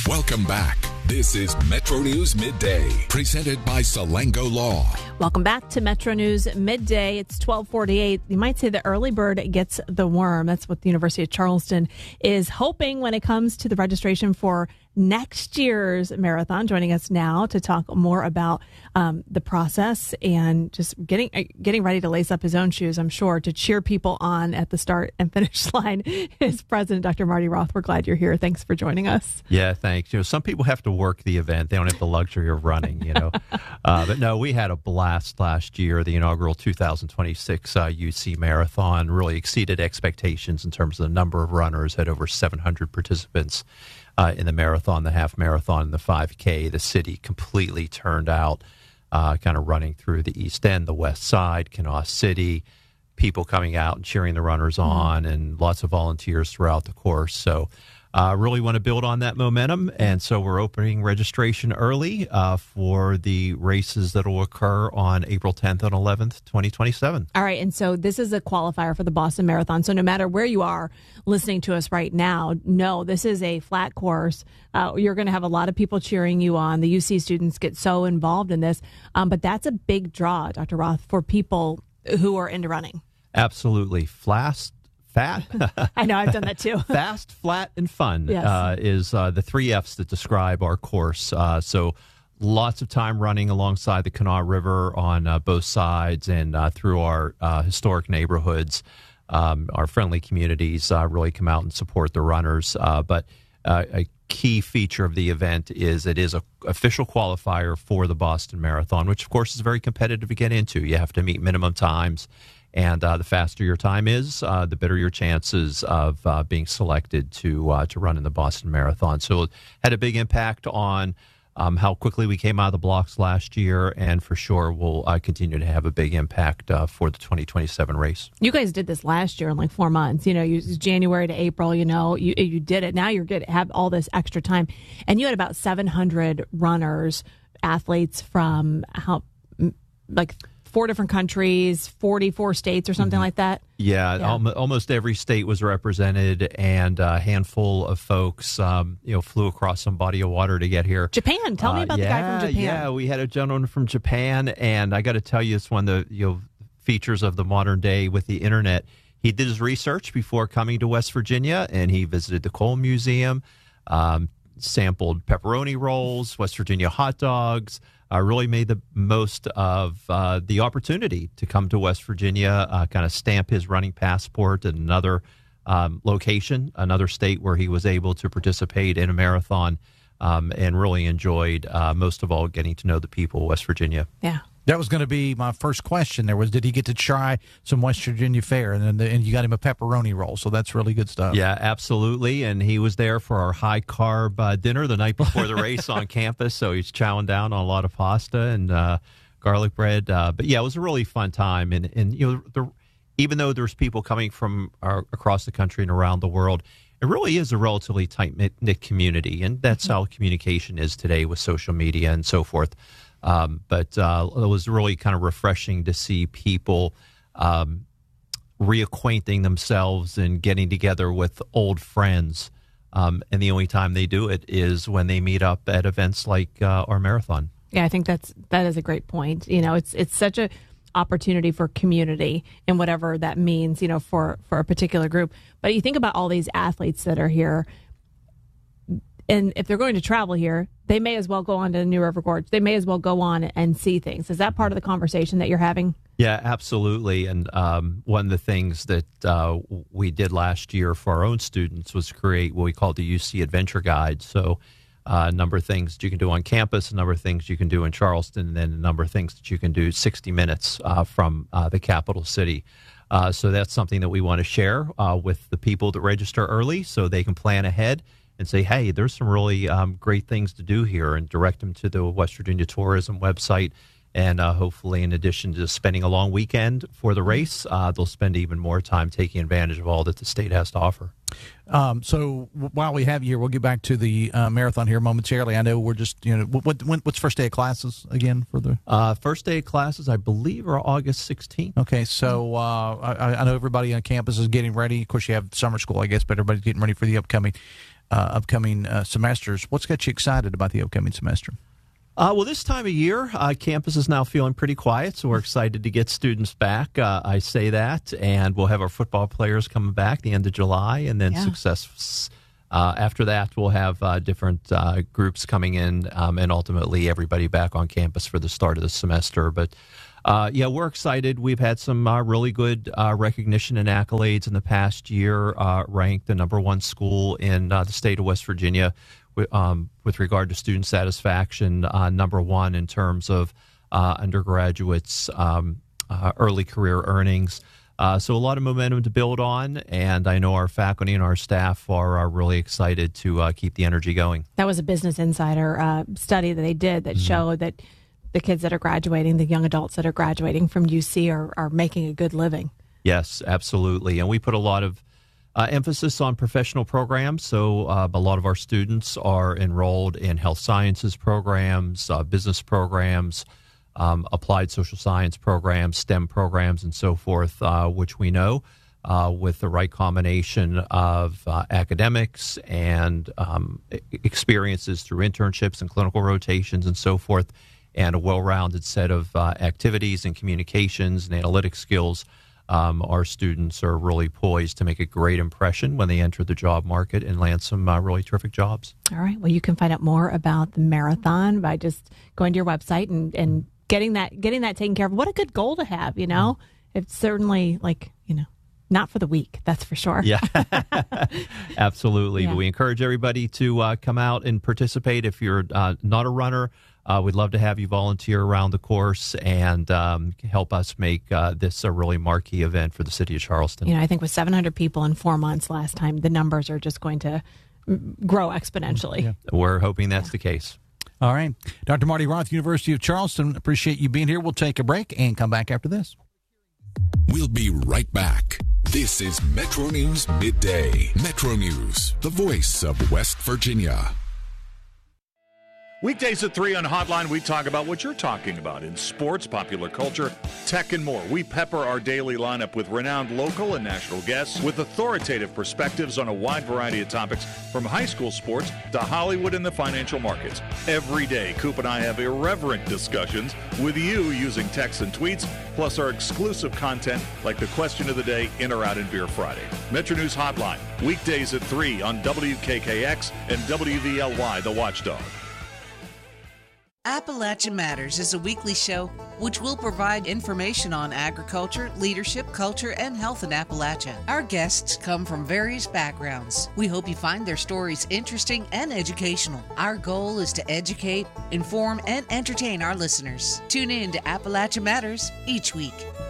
Welcome back. This is Metro News Midday, presented by Salango Law. Welcome back to Metro News Midday. It's 12:48. You might say the early bird gets the worm. That's what the University of Charleston is hoping when it comes to the registration for next year's marathon. Joining us now to talk more about the process and just getting ready to lace up his own shoes, I'm sure, to cheer people on at the start and finish line is President Dr. Marty Roth. We're glad you're here. Thanks for joining us. Yeah, thanks. Some people have to work the event. They don't have the luxury of running, But no, we had a blast last year. The inaugural 2026 UC Marathon really exceeded expectations in terms of the number of runners, had over 700 participants in the marathon, the half marathon, and the 5K. The city completely turned out, kind of running through the East End, the West Side, Kanawha City, people coming out and cheering the runners on, and lots of volunteers throughout the course. So really want to build on that momentum, and so we're opening registration early for the races that will occur on April 10th and 11th, 2027. All right, and so this is a qualifier for the Boston Marathon. So no matter where you are listening to us right now, no, this is a flat course. You're going to have a lot of people cheering you on. The UC students get so involved in this, but that's a big draw, Dr. Roth, for people who are into running. Absolutely. Fat. I know, I've done that too. Fast, flat, and fun is the three F's that describe our course. So lots of time running alongside the Kanawha River on both sides and through our historic neighborhoods. Our friendly communities really come out and support the runners. But a key feature of the event is it is an official qualifier for the Boston Marathon, which, of course, is very competitive to get into. You have to meet minimum times. And the faster your time is, the better your chances of being selected to run in the Boston Marathon. So it had a big impact on how quickly we came out of the blocks last year, and for sure will continue to have a big impact for the 2027 race. You guys did this last year in like 4 months. January to April. You did it. Now you're going to have all this extra time, and you had about 700 runners, athletes from 4 different countries, 44 states or something like that. Yeah. Almost every state was represented, and a handful of folks, flew across some body of water to get here. Japan. Tell me about the guy from Japan. Yeah, we had a gentleman from Japan, and I got to tell you, it's one of the features of the modern day with the internet. He did his research before coming to West Virginia, and he visited the Cole Museum, sampled pepperoni rolls, West Virginia hot dogs. Really made the most of the opportunity to come to West Virginia, kind of stamp his running passport at another location, another state where he was able to participate in a marathon, and really enjoyed, most of all, getting to know the people of West Virginia. Yeah. That was going to be my first question. Did he get to try some West Virginia fare? And you got him a pepperoni roll, so that's really good stuff. Yeah, absolutely. And he was there for our high-carb dinner the night before the race on campus, so he's chowing down on a lot of pasta and garlic bread. But, yeah, it was a really fun time. And even though there's people coming from across the country and around the world, it really is a relatively tight-knit community, and that's how communication is today with social media and so forth. But it was really kind of refreshing to see people reacquainting themselves and getting together with old friends. And the only time they do it is when they meet up at events like our marathon. Yeah, I think that is a great point. It's such a opportunity for community and whatever that means, for a particular group. But you think about all these athletes that are here. And if they're going to travel here, they may as well go on to New River Gorge. They may as well go on and see things. Is that part of the conversation that you're having? Yeah, absolutely. And one of the things that we did last year for our own students was create what we call the UC Adventure Guide. So a number of things that you can do on campus, a number of things you can do in Charleston, and then a number of things that you can do 60 minutes from the capital city. So that's something that we want to share with the people that register early so they can plan ahead and say, hey, there's some really great things to do here, and direct them to the West Virginia Tourism website. And hopefully, in addition to spending a long weekend for the race, they'll spend even more time taking advantage of all that the state has to offer. So while we have you here, we'll get back to the marathon here momentarily. I know we're just, what's first day of classes again for the? First day of classes, I believe, are August 16th. Okay, so I know everybody on campus is getting ready. Of course, you have summer school, I guess, but everybody's getting ready for the upcoming upcoming semesters. What's got you excited about the upcoming semester? Well, this time of year, campus is now feeling pretty quiet, so we're excited to get students back. I say that, and we'll have our football players coming back the end of July, and then after that, we'll have different groups coming in, and ultimately everybody back on campus for the start of the semester. But we're excited. We've had some really good recognition and accolades in the past year, ranked the #1 school in the state of West Virginia with regard to student satisfaction, #1 in terms of undergraduates' early career earnings. So a lot of momentum to build on, and I know our faculty and our staff are really excited to keep the energy going. That was a Business Insider study that they did that showed that the kids that are graduating, the young adults that are graduating from UC are making a good living. Yes, absolutely. And we put a lot of emphasis on professional programs. So a lot of our students are enrolled in health sciences programs, business programs, applied social science programs, STEM programs, and so forth, which we know with the right combination of academics and experiences through internships and clinical rotations and so forth, and a well-rounded set of activities and communications and analytic skills, our students are really poised to make a great impression when they enter the job market and land some really terrific jobs. All right. Well, you can find out more about the marathon by just going to your website and getting that taken care of. What a good goal to have, you know? It's certainly not for the weak, that's for sure. Yeah, absolutely. Yeah. We encourage everybody to come out and participate. If you're not a runner, we'd love to have you volunteer around the course and help us make this a really marquee event for the city of Charleston. You know, I think with 700 people in 4 months last time, the numbers are just going to grow exponentially. Yeah. We're hoping that's the case. All right. Dr. Marty Roth, University of Charleston, appreciate you being here. We'll take a break and come back after this. We'll be right back. This is Metro News Midday. Metro News, the voice of West Virginia. Weekdays at 3 on Hotline, we talk about what you're talking about in sports, popular culture, tech, and more. We pepper our daily lineup with renowned local and national guests with authoritative perspectives on a wide variety of topics, from high school sports to Hollywood and the financial markets. Every day, Coop and I have irreverent discussions with you using texts and tweets, plus our exclusive content like the question of the day, In or Out in Beer Friday. Metro News Hotline, weekdays at 3 on WKKX and WVLY, The Watchdog. Appalachia Matters is a weekly show which will provide information on agriculture, leadership, culture, and health in Appalachia. Our guests come from various backgrounds. We hope you find their stories interesting and educational. Our goal is to educate, inform, and entertain our listeners. Tune in to Appalachia Matters each week.